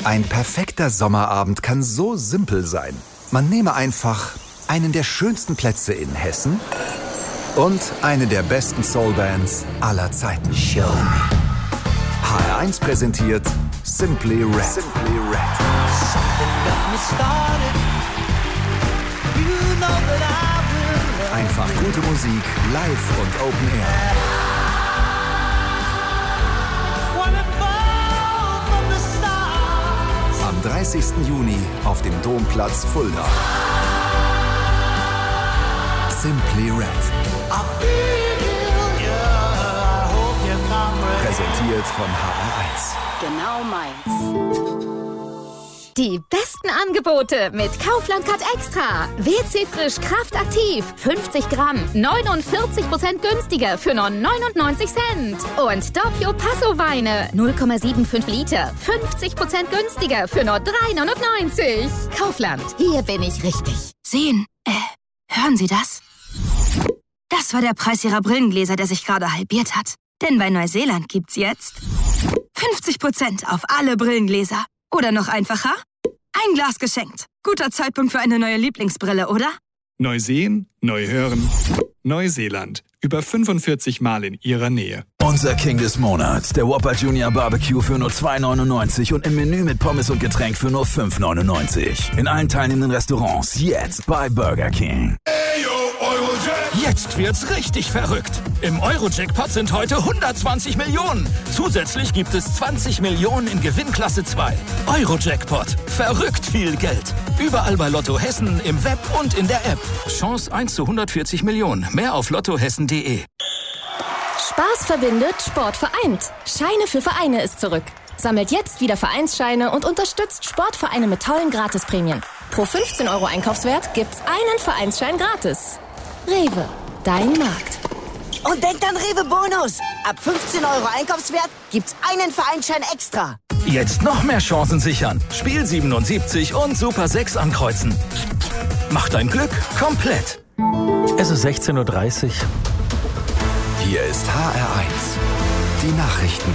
Ein perfekter Sommerabend kann so simpel sein. Man nehme einfach einen der schönsten Plätze in Hessen und eine der besten Soulbands aller Zeiten. Show me. HR1 präsentiert Simply Red. Simply Red. Einfach gute Musik, live und Open Air. Am 30. Juni auf dem Domplatz Fulda. Simply Red. Präsentiert von HR1. Genau meins. Die besten Angebote mit Kaufland Cut Extra. WC Frisch Kraftaktiv. 50 Gramm. 49% günstiger für nur 99 Cent. Und Doppio Passo Weine. 0,75 Liter. 50% günstiger für nur 3,99. Kaufland. Hier bin ich richtig. Sehen. Hören Sie das? Das war der Preis Ihrer Brillengläser, der sich gerade halbiert hat. Denn bei Neuseeland gibt's jetzt 50% auf alle Brillengläser. Oder noch einfacher? Ein Glas geschenkt. Guter Zeitpunkt für eine neue Lieblingsbrille, oder? Neu sehen, neu hören. Neuseeland. Über 45 Mal in Ihrer Nähe. Unser King des Monats. Der Whopper Junior Barbecue für nur $2,99 und im Menü mit Pommes und Getränk für nur $5,99. In allen teilnehmenden Restaurants. Jetzt bei Burger King. Jetzt wird's richtig verrückt. Im Euro-Jackpot sind heute 120 Millionen. Zusätzlich gibt es 20 Millionen in Gewinnklasse 2. Euro-Jackpot. Verrückt viel Geld. Überall bei Lotto Hessen, im Web und in der App. Chance 1 zu 140 Millionen. Mehr auf lottohessen.de. Spaß verbindet, Sport vereint. Scheine für Vereine ist zurück. Sammelt jetzt wieder Vereinsscheine und unterstützt Sportvereine mit tollen Gratisprämien. Pro 15 € Einkaufswert gibt's einen Vereinsschein gratis. Rewe, dein Markt. Und denkt an Rewe Bonus. Ab 15 € Einkaufswert gibt's einen Vereinsschein extra. Jetzt noch mehr Chancen sichern. Spiel 77 und Super 6 ankreuzen. Macht dein Glück komplett. Es ist 16:30 Uhr. Hier ist HR1. Die Nachrichten.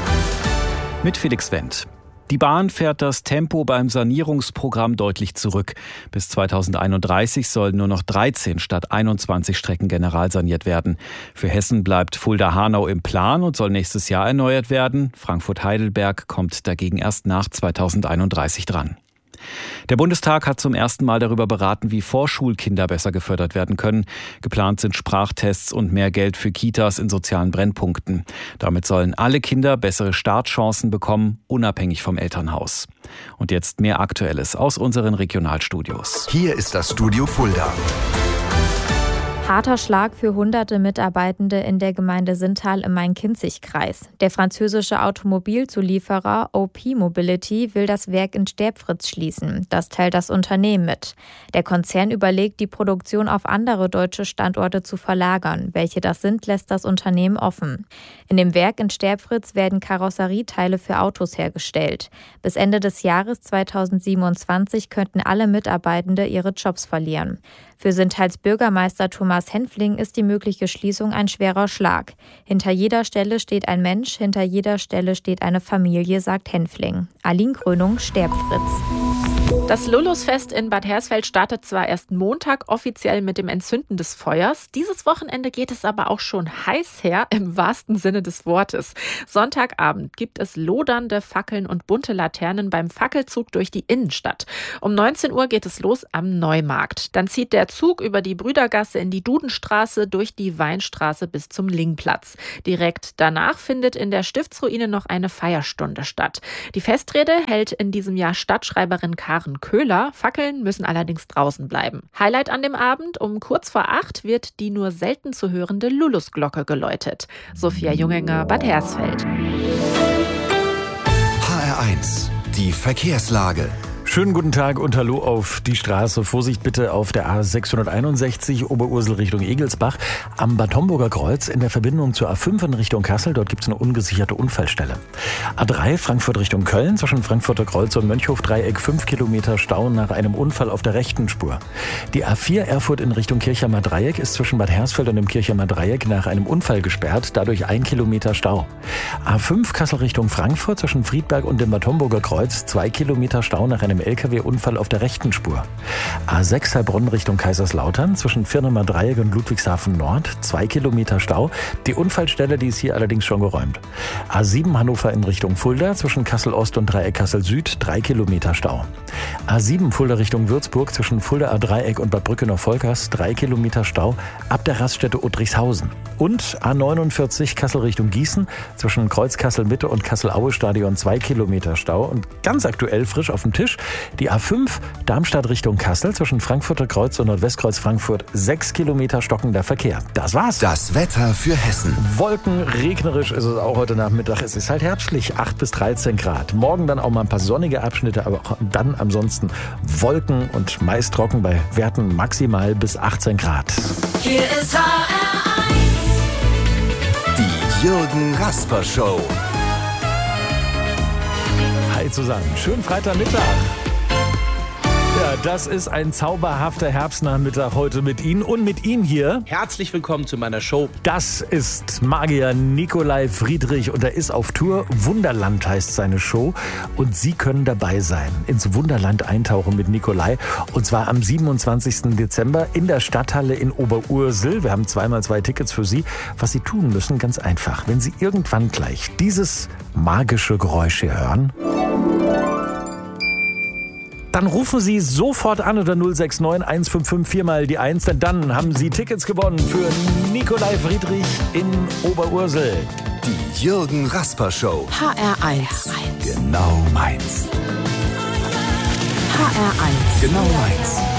Mit Felix Wendt. Die Bahn fährt das Tempo beim Sanierungsprogramm deutlich zurück. Bis 2031 sollen nur noch 13 statt 21 Strecken generalsaniert werden. Für Hessen bleibt Fulda-Hanau im Plan und soll nächstes Jahr erneuert werden. Frankfurt-Heidelberg kommt dagegen erst nach 2031 dran. Der Bundestag hat zum ersten Mal darüber beraten, wie Vorschulkinder besser gefördert werden können. Geplant sind Sprachtests und mehr Geld für Kitas in sozialen Brennpunkten. Damit sollen alle Kinder bessere Startchancen bekommen, unabhängig vom Elternhaus. Und jetzt mehr Aktuelles aus unseren Regionalstudios. Hier ist das Studio Fulda. Harter Schlag für hunderte Mitarbeitende in der Gemeinde Sintal im Main-Kinzig-Kreis. Der französische Automobilzulieferer OP Mobility will das Werk in Sterbfritz schließen. Das teilt das Unternehmen mit. Der Konzern überlegt, die Produktion auf andere deutsche Standorte zu verlagern. Welche das sind, lässt das Unternehmen offen. In dem Werk in Sterbfritz werden Karosserieteile für Autos hergestellt. Bis Ende des Jahres 2027 könnten alle Mitarbeitende ihre Jobs verlieren. Für Sintals Bürgermeister Thomas Hänfling ist die mögliche Schließung ein schwerer Schlag. Hinter jeder Stelle steht ein Mensch, hinter jeder Stelle steht eine Familie, sagt Hänfling. Aline Krönung, Sterbfritz. Das Lulusfest in Bad Hersfeld startet zwar erst Montag offiziell mit dem Entzünden des Feuers. Dieses Wochenende geht es aber auch schon heiß her, im wahrsten Sinne des Wortes. Sonntagabend gibt es lodernde Fackeln und bunte Laternen beim Fackelzug durch die Innenstadt. Um 19 Uhr geht es los am Neumarkt. Dann zieht der Zug über die Brüdergasse in die Dudenstraße, durch die Weinstraße bis zum Lingplatz. Direkt danach findet in der Stiftsruine noch eine Feierstunde statt. Die Festrede hält in diesem Jahr Stadtschreiberin Karen Köhler. Fackeln müssen allerdings draußen bleiben. Highlight an dem Abend: um kurz vor 8 wird die nur selten zu hörende Lulusglocke geläutet. Sophia Junginger, Bad Hersfeld. HR1, die Verkehrslage. Schönen guten Tag und Hallo auf die Straße. Vorsicht bitte auf der A661 Oberursel Richtung Egelsbach am Bad Homburger Kreuz in der Verbindung zur A5 in Richtung Kassel. Dort gibt es eine ungesicherte Unfallstelle. A3 Frankfurt Richtung Köln zwischen Frankfurter Kreuz und Mönchhof-Dreieck 5 Kilometer Stau nach einem Unfall auf der rechten Spur. Die A4 Erfurt in Richtung Kirchheimer Dreieck ist zwischen Bad Hersfeld und dem Kirchheimer Dreieck nach einem Unfall gesperrt, dadurch 1 Kilometer Stau. A5 Kassel Richtung Frankfurt zwischen Friedberg und dem Bad Homburger Kreuz 2 Kilometer Stau nach einem LKW-Unfall auf der rechten Spur. A6 Heilbronn Richtung Kaiserslautern zwischen Firnemer Dreieck und Ludwigshafen Nord 2 Kilometer Stau. Die Unfallstelle, die ist hier allerdings schon geräumt. A7 Hannover in Richtung Fulda zwischen Kassel Ost und Dreieck Kassel Süd 3 Kilometer Stau. A7 Fulda Richtung Würzburg zwischen Fuldaer Dreieck und Bad Brückener-Volkers 3 Kilometer Stau ab der Raststätte Uttrichshausen. Und A49 Kassel Richtung Gießen zwischen Kreuz Kassel Mitte und Kassel-Aue Stadion 2 Kilometer Stau. Und ganz aktuell frisch auf dem Tisch die A5 Darmstadt Richtung Kassel zwischen Frankfurter Kreuz und Nordwestkreuz Frankfurt 6 Kilometer stockender Verkehr. Das war's. Das Wetter für Hessen. Wolken, regnerisch ist es auch heute Nachmittag. Es ist halt herbstlich, 8 bis 13 Grad. Morgen dann auch mal ein paar sonnige Abschnitte, aber auch dann ansonsten Wolken und meist trocken bei Werten maximal bis 18 Grad. Hier ist HR1. Die Jürgen Rasper Show. Hi zusammen, schönen Freitagmittag. Ja, das ist ein zauberhafter Herbstnachmittag heute mit Ihnen und mit Ihnen hier. Herzlich willkommen zu meiner Show. Das ist Magier Nikolai Friedrich und er ist auf Tour. Wunderland heißt seine Show und Sie können dabei sein. Ins Wunderland eintauchen mit Nikolai und zwar am 27. Dezember in der Stadthalle in Oberursel. Wir haben 2x2 Tickets für Sie. Was Sie tun müssen, ganz einfach. Wenn Sie irgendwann gleich dieses magische Geräusch hier hören, dann rufen Sie sofort an unter 069 155 4 mal die 1, denn dann haben Sie Tickets gewonnen für Nikolai Friedrich in Oberursel. Die Jürgen Rasper Show. HR1. Genau meins. HR1. Genau meins.